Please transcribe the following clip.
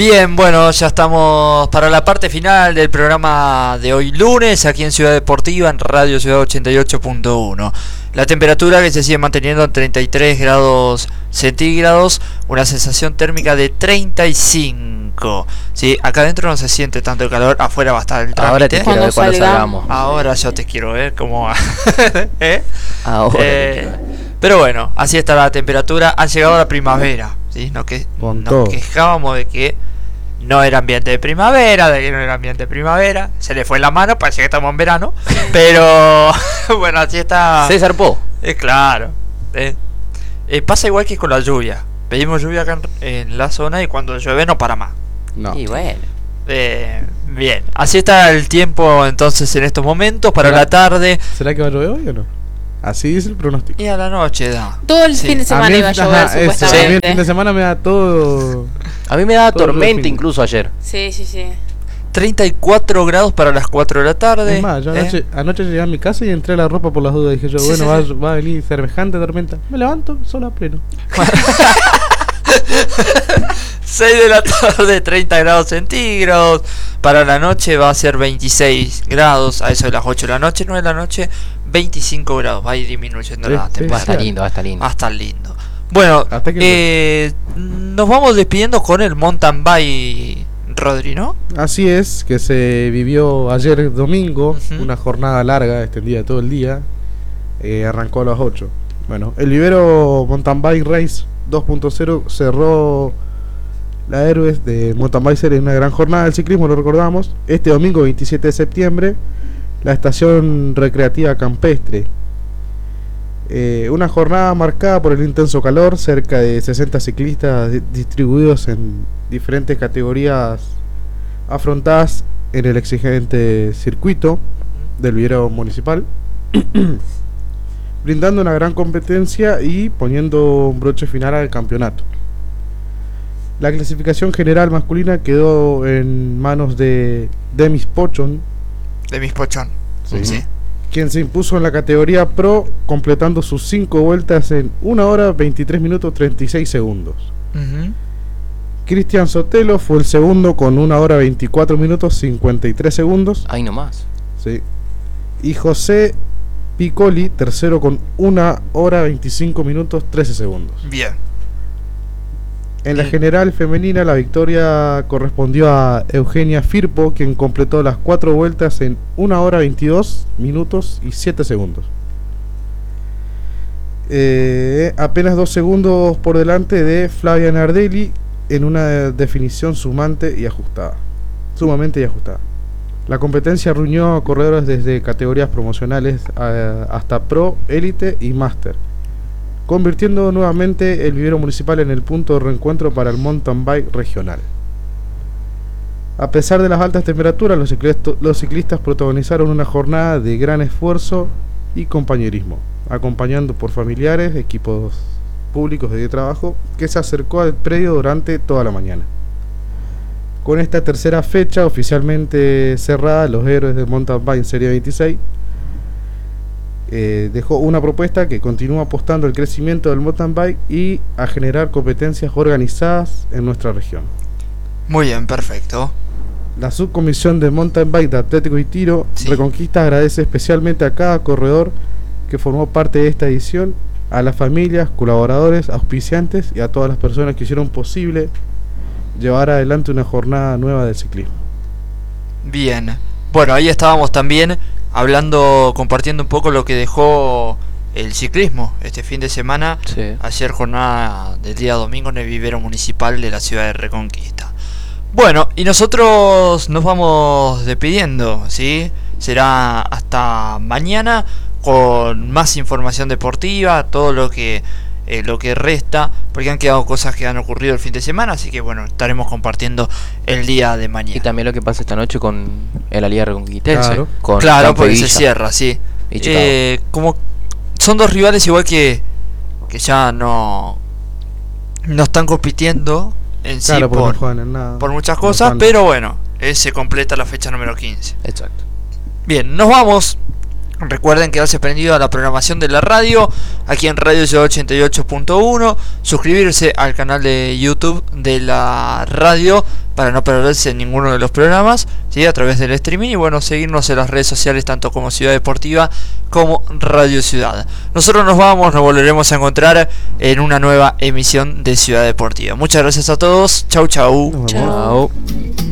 Bien, bueno, ya estamos para la parte final del programa de hoy lunes, aquí en Ciudad Deportiva, en Radio Ciudad 88.1. La temperatura que se sigue manteniendo en 33 grados centígrados, una sensación térmica de 35. Sí, acá adentro no se siente tanto el calor, afuera va a estar el trámite. Ahora te quiero ver cuando salgamos. Ahora yo te quiero ver cómo va. Ahora pero bueno, así está la temperatura. Ha llegado la primavera, ¿sí? Nos quejábamos de que no era ambiente de primavera, se le fue la mano, parece que estamos en verano, pero bueno, así está. Se zarpó. Claro. Pasa igual que con la lluvia. Pedimos lluvia acá en la zona y cuando llueve no para más. No. Y bueno. Bien, así está el tiempo entonces en estos momentos para la tarde. ¿Será que va a llover hoy o no? Así dice el pronóstico. Y a la noche da. Todo el fin de semana iba a llover, supuestamente. A mí el fin de semana me da todo. A mí me da tormenta incluso ayer. Sí. 34 grados para las 4 de la tarde. Es más, yo anoche llegué a mi casa y entré a la ropa por las dudas. Dije yo, va a venir semejante tormenta. Me levanto, solo a pleno. 6 de la tarde, 30 grados centígrados. Para la noche va a ser 26 grados. A eso de las 8 de la noche, 9 de la noche, 25 grados. Va a ir disminuyendo la temperatura. Va a estar lindo. Bueno, nos vamos despidiendo con el mountain bike, Rodri, ¿no? Así es, que se vivió ayer domingo, una jornada larga, extendida todo el día. Arrancó a las 8. Bueno, el Vivero Mountain Bike Race 2.0 cerró la Héroes de Mountain Bike Series, una gran jornada del ciclismo, lo recordamos. Este domingo 27 de septiembre, la estación recreativa campestre. Una jornada marcada por el intenso calor, cerca de 60 ciclistas distribuidos en diferentes categorías afrontadas en el exigente circuito del Vivero Municipal, brindando una gran competencia y poniendo un broche final al campeonato. La clasificación general masculina quedó en manos de Demis Pochon. Sí. Quien se impuso en la categoría Pro, completando sus 5 vueltas en 1 hora 23 minutos 36 segundos. Cristian Sotelo fue el segundo con 1 hora 24 minutos 53 segundos. Ahí nomás. Sí. Y José Piccoli, tercero con 1 hora 25 minutos 13 segundos. Bien. En la general femenina, la victoria correspondió a Eugenia Firpo, quien completó las 4 vueltas en 1 hora 22 minutos y 7 segundos. Apenas 2 segundos por delante de Flavia Nardelli, en una definición sumamente y ajustada. La competencia reunió a corredores desde categorías promocionales hasta Pro, Élite y Master, convirtiendo nuevamente el Vivero Municipal en el punto de reencuentro para el mountain bike regional. A pesar de las altas temperaturas, los ciclistas protagonizaron una jornada de gran esfuerzo y compañerismo, acompañando por familiares, equipos públicos de trabajo, que se acercó al predio durante toda la mañana. Con esta tercera fecha oficialmente cerrada, los Héroes del Mountain Bike Serie 26 dejó una propuesta que continúa apostando al crecimiento del mountain bike y a generar competencias organizadas en nuestra región. Muy bien, perfecto. La subcomisión de mountain bike de Atlético y Tiro Reconquista agradece especialmente a cada corredor que formó parte de esta edición, a las familias, colaboradores, auspiciantes y a todas las personas que hicieron posible llevar adelante una jornada nueva del ciclismo. Bien, bueno, ahí estábamos también compartiendo un poco lo que dejó el ciclismo este fin de semana. Ayer jornada del día domingo en el Vivero Municipal de la ciudad de Reconquista. Bueno, y nosotros nos vamos despidiendo, ¿sí? Será hasta mañana con más información deportiva, todo lo que resta, porque han quedado cosas que han ocurrido el fin de semana, así que bueno, estaremos compartiendo el día de mañana. Y también lo que pasa esta noche con la Liga Reconquistense. Claro, porque se cierra, sí. Como son dos rivales igual que ya no están compitiendo en sí por muchas cosas, pero bueno, se completa la fecha número 15. Exacto. Bien, nos vamos Recuerden quedarse prendido a la programación de la radio, aquí en Radio Ciudad 88.1, suscribirse al canal de YouTube de la radio para no perderse ninguno de los programas, ¿sí? A través del streaming, y bueno, seguirnos en las redes sociales tanto como Ciudad Deportiva como Radio Ciudad. Nosotros nos vamos, nos volveremos a encontrar en una nueva emisión de Ciudad Deportiva. Muchas gracias a todos, chau chau. Chau.